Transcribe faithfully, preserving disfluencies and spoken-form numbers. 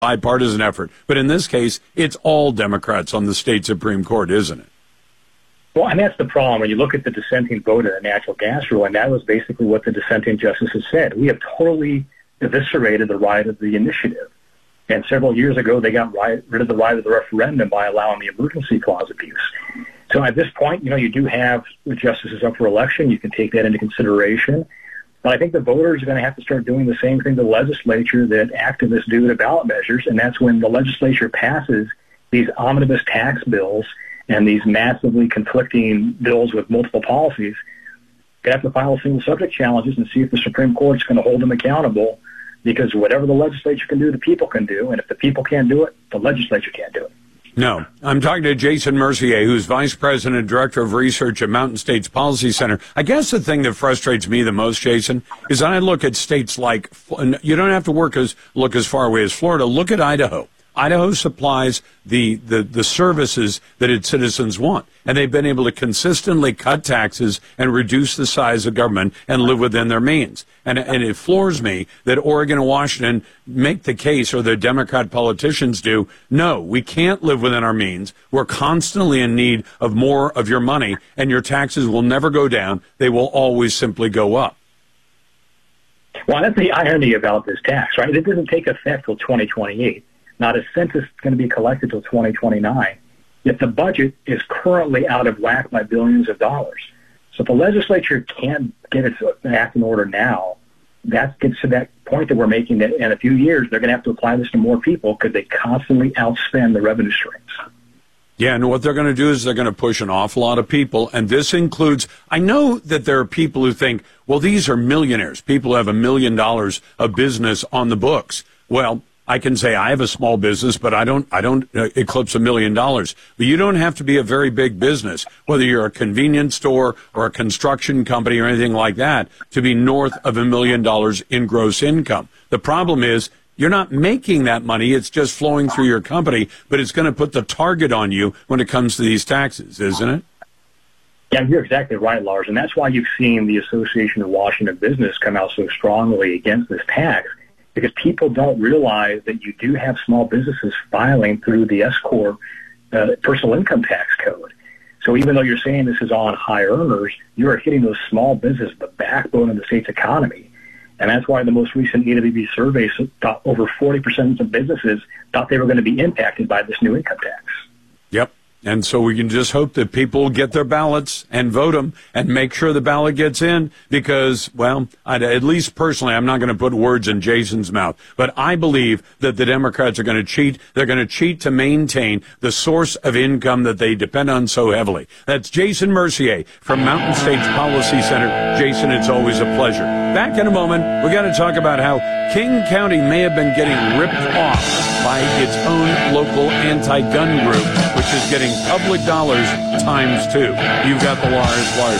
bipartisan effort. But in this case, it's all Democrats on the state Supreme Court, isn't it? Well, and that's the problem. When you look at the dissenting vote in the natural gas rule, and that was basically what the dissenting justices said. We have totally eviscerated the right of the initiative. And several years ago, they got right, rid of the right of the referendum by allowing the emergency clause abuse. So at this point, you know, you do have the justices up for election. You can take that into consideration. But I think the voters are going to have to start doing the same thing to the legislature that activists do to ballot measures, and that's when the legislature passes these omnibus tax bills and these massively conflicting bills with multiple policies. They have to file single subject challenges and see if the Supreme Court's going to hold them accountable, because whatever the legislature can do, the people can do, and if the people can't do it, the legislature can't do it. No. I'm talking to Jason Mercier, who's Vice President and Director of Research at Mountain States Policy Center. I guess the thing that frustrates me the most, Jason, is I look at states like, you don't have to work as look as far away as Florida. Look at Idaho. Idaho supplies the, the, the services that its citizens want, and they've been able to consistently cut taxes and reduce the size of government and live within their means. And, and it floors me that Oregon and Washington make the case, or the Democrat politicians do, no, we can't live within our means. We're constantly in need of more of your money, and your taxes will never go down. They will always simply go up. Well, that's the irony about this tax, right? It doesn't take effect till twenty twenty-eight. Not a census is going to be collected till twenty twenty-nine. Yet the budget is currently out of whack by billions of dollars. So if the legislature can't get its act in order now, that gets to that point that we're making, that in a few years they're going to have to apply this to more people because they constantly outspend the revenue streams. Yeah, and what they're going to do is they're going to push an awful lot of people, and this includes, I know that there are people who think, well, these are millionaires. People who have a million dollars of business on the books. Well, I can say I have a small business, but I don't I don't uh, eclipse a million dollars. But you don't have to be a very big business, whether you're a convenience store or a construction company or anything like that, to be north of a million dollars in gross income. The problem is you're not making that money. It's just flowing through your company, but it's going to put the target on you when it comes to these taxes, isn't it? Yeah, you're exactly right, Lars. And that's why you've seen the Association of Washington Business come out so strongly against this tax. Because people don't realize that you do have small businesses filing through the S Corp uh, personal income tax code. So even though you're saying this is on high earners, you are hitting those small businesses, the backbone of the state's economy. And that's why the most recent E W B survey thought over forty percent of businesses thought they were going to be impacted by this new income tax. Yep. And so we can just hope that people get their ballots and vote them and make sure the ballot gets in because, well, I'd, at least personally, I'm not going to put words in Jason's mouth, but I believe that the Democrats are going to cheat. They're going to cheat to maintain the source of income that they depend on so heavily. That's Jason Mercier from Mountain States Policy Center. Jason, it's always a pleasure. Back in a moment, we got to talk about how King County may have been getting ripped off by its own local anti-gun group, which is getting public dollars times two. You've got the Lars Wires.